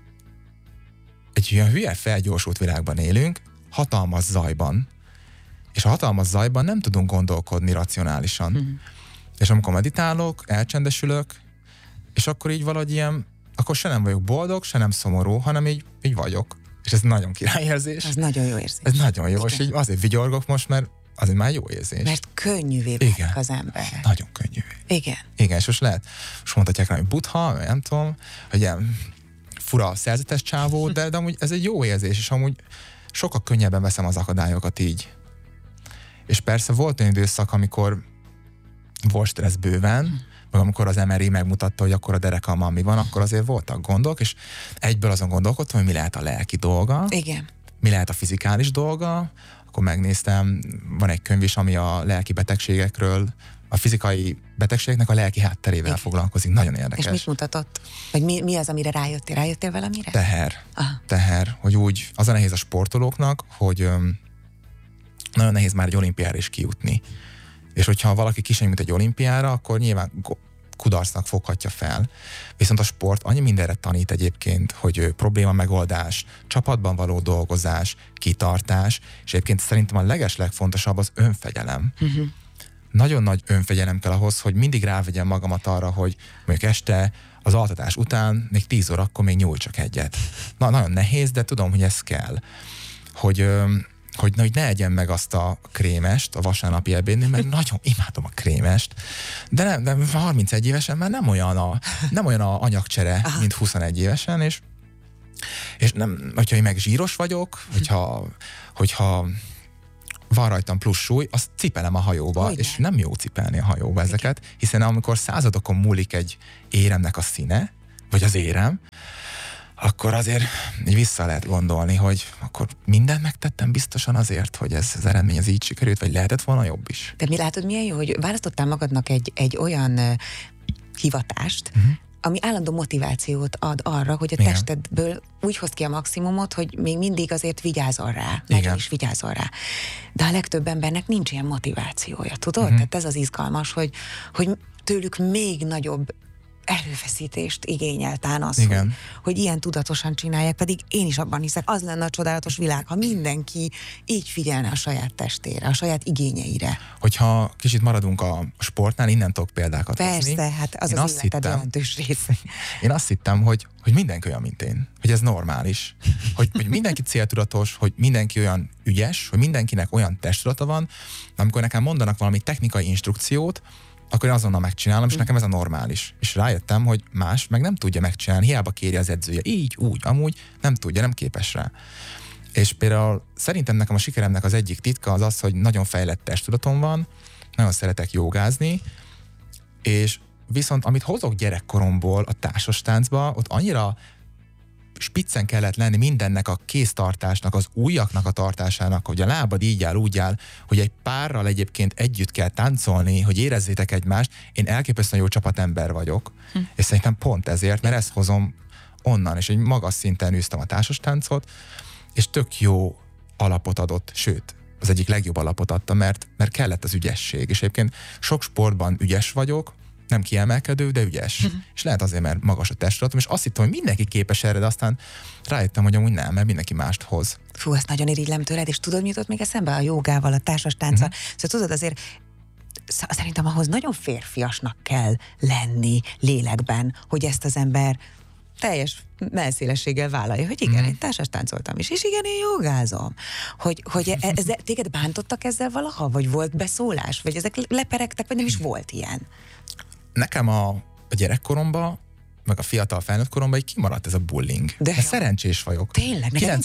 egy ilyen hülye felgyorsult világban élünk, hatalmas zajban. És a hatalmas zajban nem tudunk gondolkodni racionálisan. És amikor meditálok, elcsendesülök, és akkor így valahogy ilyen, akkor se nem vagyok boldog, se nem szomorú, hanem így vagyok. És ez nagyon királyérzés. Ez nagyon jó érzés. Ez nagyon jó, igen. És így azért vigyorgok most, mert azért már jó érzés. Mert könnyűvé válik az ember. Nagyon könnyűvé. Igen. Igen, és most mondhatják rá, hogy Buddha, nem tudom, hogy ilyen fura szerzetes csávó, de amúgy ez egy jó érzés, és amúgy sokkal könnyebben veszem az akadályokat így. És persze volt olyan időszak, amikor volt stressz bőven, meg amikor az MRI megmutatta, hogy akkor a derekammal mi van, akkor azért voltak gondok, és egyből azon gondolkodtam, hogy mi lehet a lelki dolga, igen. Mi lehet a fizikális dolga, akkor megnéztem, van egy könyv is, ami a lelki betegségekről, a fizikai betegségeknek a lelki hátterével igen. foglalkozik, nagyon érdekes. És mit mutatott? Vagy mi az, amire rájöttél? Rájöttél valamire? Teher, hogy úgy, az a nehéz a sportolóknak, hogy nagyon nehéz már egy olimpiára is kijutni. És hogyha valaki kisebb, mint egy olimpiára, akkor nyilván kudarcnak foghatja fel. Viszont a sport annyi mindenre tanít egyébként, hogy probléma megoldás, csapatban való dolgozás, kitartás, és egyébként szerintem a legeslegfontosabb az önfegyelem. Nagyon nagy önfegyelem kell ahhoz, hogy mindig rávegyem magamat arra, hogy mondjuk este az altatás után, még 10 órakor még nyújtsak egyet. Nagyon nehéz, de tudom, hogy ez kell. Hogy hogy ne egyen meg azt a krémest a vasárnapi ebédnél, mert nagyon imádom a krémest, de 31 évesen már nem olyan a anyagcsere, mint 21 évesen, és nem, hogyha én meg zsíros vagyok, hogyha van rajtam plusz súly, azt cipelem a hajóba, és nem jó cipelni a hajóba ezeket, hiszen amikor századokon múlik egy éremnek a színe, vagy az érem, akkor azért vissza lehet gondolni, hogy akkor mindent megtettem biztosan azért, hogy ez az eredmény így sikerült, vagy lehetett volna jobb is. De mi látod, milyen jó, hogy választottál magadnak egy olyan hivatást, ami állandó motivációt ad arra, hogy a testedből úgy hoz ki a maximumot, hogy még mindig azért vigyázol rá, nagyon is vigyázol rá. De a legtöbb embernek nincs ilyen motivációja, tudod? Tehát ez az izgalmas, hogy tőlük még nagyobb erőfeszítést igényel tán az, hogy ilyen tudatosan csinálják, pedig én is abban hiszek, az lenne a csodálatos világ, ha mindenki így figyelne a saját testére, a saját igényeire. Hogyha kicsit maradunk a sportnál, innen tudok példákat hozni. Persze, hát az az életed jelentős része. Én azt hittem, hogy mindenki olyan, mint én. Hogy ez normális. Hogy mindenki céltudatos, hogy mindenki olyan ügyes, hogy mindenkinek olyan testtudata van, amikor nekem mondanak valami technikai instrukciót, akkor én azonnal megcsinálom, és nekem ez a normális. És rájöttem, hogy más meg nem tudja megcsinálni, hiába kéri az edzője. Így, úgy, amúgy nem tudja, nem képes rá. És például szerintem nekem a sikeremnek az egyik titka az az, hogy nagyon fejlett testtudatom van, nagyon szeretek jogázni, és viszont amit hozok gyerekkoromból a társastáncba, ott annyira spiccen kellett lenni mindennek a kéztartásnak, az ujjaknak a tartásának, hogy a lábad így áll, úgy áll, hogy egy párral egyébként együtt kell táncolni, hogy érezzétek egymást. Én elképesztően jó csapatember vagyok, és szerintem pont ezért, mert ezt hozom onnan, és egy magas szinten űztem a társastáncot, és tök jó alapot adott, sőt, az egyik legjobb alapot adta, mert kellett az ügyesség, és egyébként sok sportban ügyes vagyok, nem kiemelkedő, de ügyes. És lehet azért, mert magas a testtudatom, és azt hittem, hogy mindenki képes erre, de aztán rájöttem, hogy amúgy nem, mert mindenki mást hoz. Fú, ezt nagyon irigylem tőled, és tudod, mi jutott még eszembe a jogával, a társastánccal? Szóval tudod, azért szerintem ahhoz nagyon férfiasnak kell lenni lélekben, hogy ezt az ember teljes melszélességgel vállalja, hogy igen, én társastáncoltam is, és igen, én jogázom. Hogy téged bántottak ezzel valaha? Vagy volt beszólás? Vagy ezek leperegtek, vagy nem is volt ilyen? Nekem a gyerekkoromban, meg a fiatal felnőtt koromban így kimaradt ez a bullying. De szerencsés vagyok. Tényleg, nekem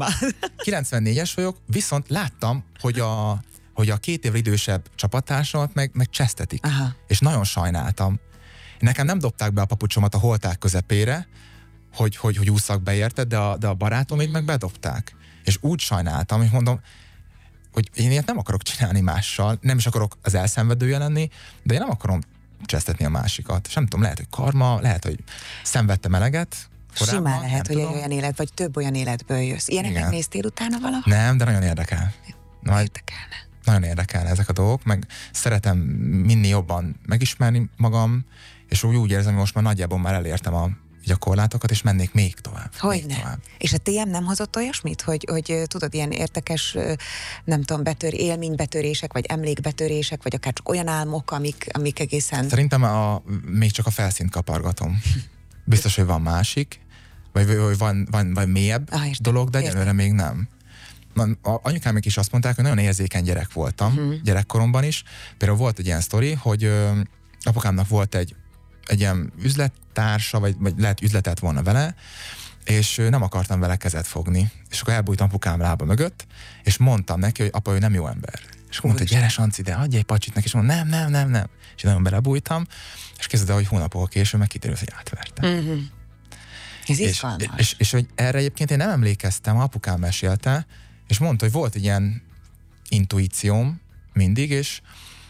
94-es vagyok, viszont láttam, hogy a 2 évvel idősebb csapattársamat meg csesztetik. És nagyon sajnáltam. Nekem nem dobták be a papucsomat a holták közepére, hogy ússzak be érted, de a barátomét meg bedobták. És úgy sajnáltam, és mondom, hogy én ilyet nem akarok csinálni mással, nem is akarok az elszenvedője lenni, de én nem akarom csesztetni a másikat. És nem tudom, lehet, hogy karma, lehet, hogy szenvedtem eleget. Korábban, simán lehet, hogy egy olyan élet, vagy több olyan életből jössz. Ilyeneket néztél utána valaha? Nem, de nagyon érdekel. Érdekelne. Nagyon érdekelne ezek a dolgok, meg szeretem minél jobban megismerni magam, és úgy érzem, hogy most már nagyjából már elértem a korlátokat, és mennék még tovább. Hogyne. És a TM nem hozott olyasmit, hogy tudod, ilyen értekes, nem tudom, élménybetörések, vagy emlékbetörések, vagy akár csak olyan álmok, amik egészen... Szerintem még csak a felszínt kapargatom. Biztos, hogy van másik, vagy van mélyebb dolog, de egyelőre még nem. Anyukámék is azt mondták, hogy nagyon érzékeny gyerek voltam, gyerekkoromban is. Például volt egy ilyen sztori, hogy apukámnak volt egy ilyen üzlettársa, vagy lehet üzletelt volna vele, és nem akartam vele kezet fogni. És akkor elbújtam apukám lába mögött, és mondtam neki, hogy apa, ő nem jó ember. És akkor mondta, gyere Sanci, de adj egy pacsit neki, és mondom, nem. És nagyon belebújtam, és kezdve, hogy hónapokkal később meg kiderült, hogy átvertem. Ez izgalmas. És hogy erre egyébként én nem emlékeztem, apukám mesélte, és mondta, hogy volt egy ilyen intuícióm mindig, és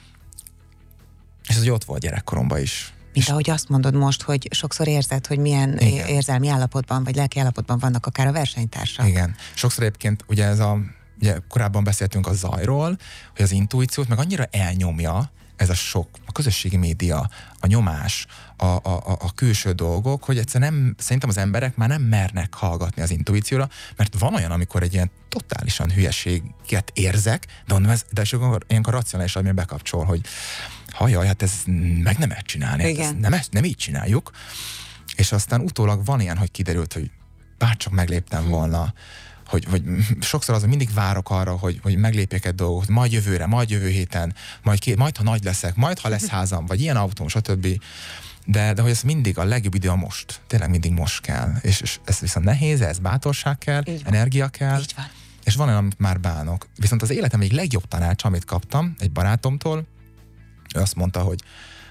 ez hogy ott volt gyerekkoromban is. Mint ahogy azt mondod most, hogy sokszor érzed, hogy milyen érzelmi állapotban, vagy lelki állapotban vannak akár a versenytársak. Igen. Sokszor egyébként ugye ugye korábban beszéltünk a zajról, hogy az intuíciót meg annyira elnyomja ez a sok, a közösségi média, a nyomás, a külső dolgok, hogy egyszerűen szerintem az emberek már nem mernek hallgatni az intuícióra, mert van olyan, amikor egy ilyen totálisan hülyeséget érzek, de mondom, de ilyenkor racionális, ami bekapcsol, hogy hajjaj, hát ez meg nem ezt csinálni, hát nem így csináljuk, és aztán utólag van ilyen, hogy kiderült, hogy bárcsak megléptem volna, hogy sokszor az, hogy mindig várok arra, hogy meglépjek egy dolgot, majd jövőre, majd jövő héten, majd ha nagy leszek, majd ha lesz házam, vagy ilyen autóm, stb. De hogy ez mindig a legjobb idő a most. Tényleg mindig most kell. És ez viszont nehéz, ez bátorság kell, energia kell. Így van. És van olyan, amit már bánok. Viszont az életem egy legjobb tanács, amit kaptam egy barátomtól, ő azt mondta, hogy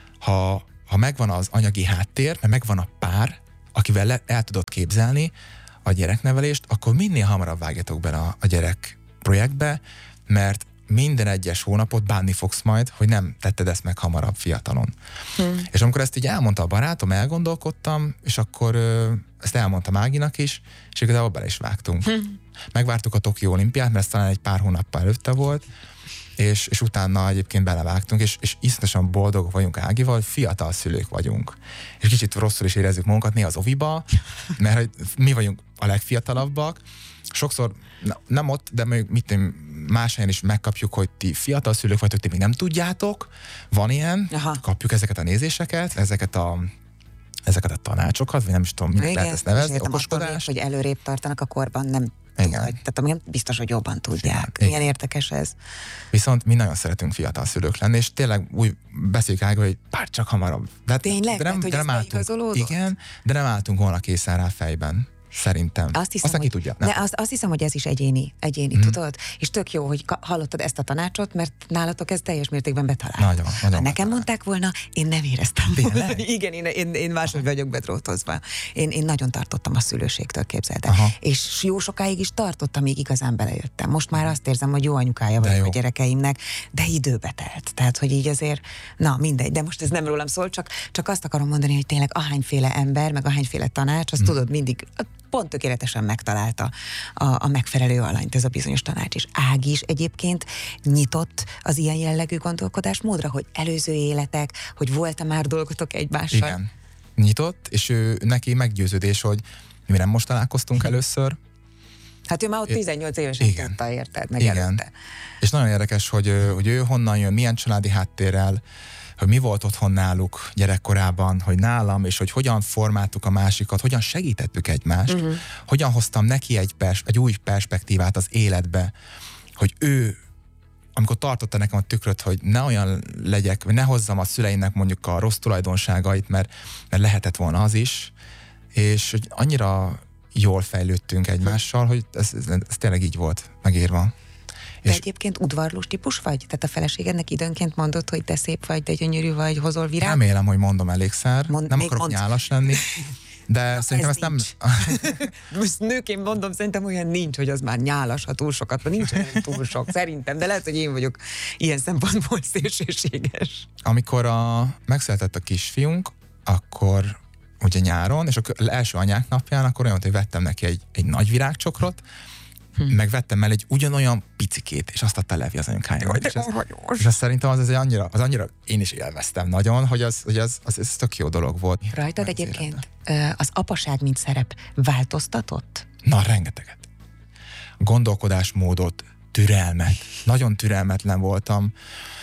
ha megvan az anyagi háttér, mert megvan a pár, akivel el tudod képzelni a gyereknevelést, akkor minél hamarabb vágjatok bele a gyerek projektbe, mert minden egyes hónapot bánni fogsz majd, hogy nem tetted ezt meg hamarabb fiatalon. És amikor ezt így elmondta a barátom, elgondolkodtam, és akkor ezt elmondta Máginak is, és igazából bele is vágtunk. Megvártuk a Tokió olimpiát, mert ez talán egy pár hónappal előtte volt, és utána egyébként belevágtunk, és iszonyatosan boldogok vagyunk Ágival, fiatal szülők vagyunk. És kicsit rosszul is érezzük magunkat néha az oviba, mert mi vagyunk a legfiatalabbak. Sokszor, nem ott, de más helyen is megkapjuk, hogy ti fiatal szülők vagytok, ti még nem tudjátok, van ilyen, kapjuk ezeket a nézéseket, ezeket a tanácsokat, vagy nem is tudom, mit lehet ezt nevezni, okoskodás. Hogy előrébb tartanak a korban, nem tehát nem biztos, hogy jobban tudják. Igen. Milyen érdekes ez. Viszont mi nagyon szeretünk fiatal szülők lenni, és tényleg úgy beszéljük Ága, hogy bár csak hamarabb. Tényleg? De nem álltunk, igen, de nem álltunk volna készen rá fejben. Szerintem. Aztán ki tudja. De azt hiszem, hogy ez is egyéni, tudod? És tök jó, hogy hallottad ezt a tanácsot, mert nálatok ez teljes mértékben betalált. Nagyon nekem mondták volna, én nem éreztem. Igen, én máshogy vagyok bedrótozva. Én nagyon tartottam a szülőségtől, képzeld el. És jó sokáig is tartottam, még igazán belejöttem. Most már azt érzem, hogy jó anyukája vagyok a gyerekeimnek, de időbe telt. Tehát, hogy így azért, na mindegy, de most ez nem rólam szól, csak azt akarom mondani, hogy tényleg ahányféle ember, meg ahányféle tanács, azt tudod mindig pont tökéletesen megtalálta a megfelelő alanyt ez a bizonyos tanács. És Ági is egyébként nyitott az ilyen jellegű gondolkodásmódra, hogy előző életek, hogy volt-e már dolgotok egymással? Igen, nyitott, és neki meggyőződés, hogy mi nem most találkoztunk először. Hát ő már ott 18 évesen tudta, érted, meg előtte. És nagyon érdekes, hogy ő honnan jön, milyen családi háttérrel, hogy mi volt otthon náluk gyerekkorában, hogy nálam, és hogy hogyan formáltuk a másikat, hogyan segítettük egymást, hogyan hoztam neki egy új perspektívát az életbe, hogy ő, amikor tartotta nekem a tükröt, hogy ne olyan legyek, vagy ne hozzam a szüleimnek mondjuk a rossz tulajdonságait, mert lehetett volna az is, és hogy annyira jól fejlődtünk egymással, hogy ez tényleg így volt megírva. De egyébként udvarlós típus vagy? Tehát a feleségednek időnként mondod, hogy te szép vagy, de gyönyörű vagy, hozol virág? Remélem, hogy mondom elégszer. Nem akarok nyálas lenni. De szerintem ezt nem... Most nőként mondom, szerintem olyan nincs, hogy az már nyálas, ha túl sokat, vagy nincs olyan túl sok, szerintem, de lehet, hogy én vagyok ilyen szempontból szélsőséges. Amikor megszületett a kisfiunk, akkor ugye nyáron, és az első anyák napján, akkor olyan, hogy vettem neki egy nagy virágcsokrot, meg vettem el egy ugyanolyan picikét, és azt adta Levi az anyukája. És azt szerintem az annyira én is élveztem nagyon, hogy ez tök jó dolog volt. Rajtad egyébként az apaság mint szerep változtatott? Na, rengeteget. Gondolkodásmódot, türelmet. Nagyon türelmetlen voltam.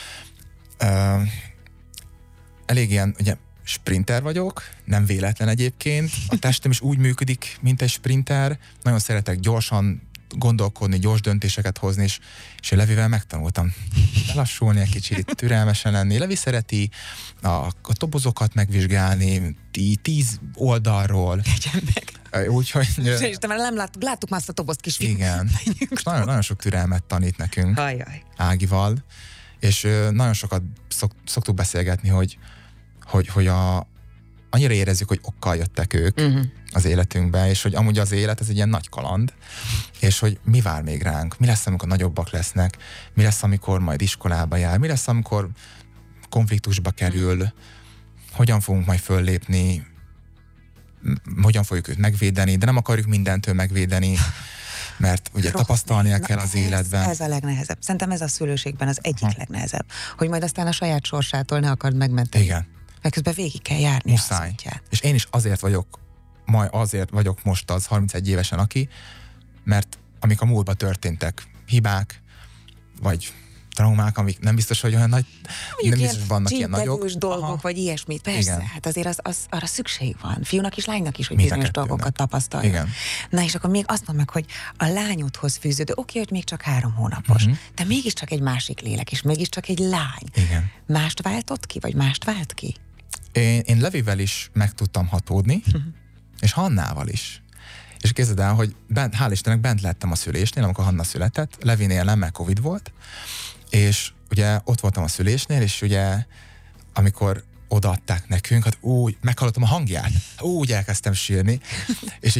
Elég ilyen, ugye, sprinter vagyok, nem véletlen egyébként. A testem is úgy működik, mint egy sprinter. Nagyon szeretek gyorsan gondolkodni, gyors döntéseket hozni, és Levivel megtanultam lassulni egy kicsit, türelmesen lenni. Levi szereti a tobozokat megvizsgálni, 10 oldalról. Úgyhogy... És te már nem láttuk már azt a tobozt, kisfiú. Igen. Nagyon sok türelmet tanít nekünk Ágival, és nagyon sokat szoktuk beszélgetni, hogy annyira érezzük, hogy okkal jöttek ők az életünkbe, és hogy amúgy az élet ez egy ilyen nagy kaland, és hogy mi vár még ránk, mi lesz, amikor nagyobbak lesznek, mi lesz, amikor majd iskolába jár, mi lesz, amikor konfliktusba kerül, hogyan fogunk majd föllépni, hogyan fogjuk őt megvédeni, de nem akarjuk mindentől megvédeni, mert ugye tapasztalnia kell az életben. Ez a legnehezebb. Szerintem ez a szülőségben az egyik legnehezebb, hogy majd aztán a saját sorsától ne akard megmenteni. Igen. Mert közben végig kell járni. Muszáj. És én is azért vagyok most az 31 évesen, mert amik a múltban történtek, hibák, vagy traumák, amik nem biztos, hogy olyan nagy, nem biztos, hogy vannak ilyen nagyok. Dolgok, vagy ilyesmi. Persze, Igen. hát azért arra szükség van. Fiúnak és lánynak is, hogy Mind a bizonyos kettőnek. dolgokat tapasztalja. Igen. Na és akkor még azt mondd meg, hogy a lányodhoz fűződő, oké, hogy még csak 3 hónapos, de mégiscsak egy másik lélek, és mégiscsak egy lány. Igen. Mást váltott ki, vagy mást vált ki? Én Levivel is meg tudtam hatódni, és Hannával is. És képzeld el, hogy hál' Istennek bent lettem a szülésnél, amikor Hanna született, Levinél nem, mert Covid volt, és ugye ott voltam a szülésnél, és ugye amikor odaadták nekünk, hát úgy meghallottam a hangját, úgy elkezdtem sírni, és